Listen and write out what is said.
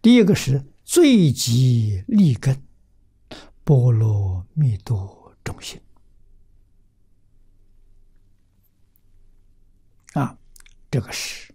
第一个是最极利根，波罗蜜多众生啊，这个是